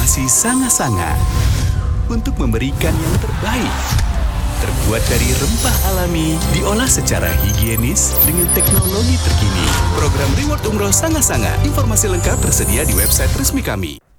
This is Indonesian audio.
Nasi Sanga-Sanga untuk memberikan yang terbaik. Terbuat dari rempah alami, diolah secara higienis dengan teknologi terkini. Program Reward Umroh Sanga-Sanga. Informasi lengkap tersedia di website resmi kami.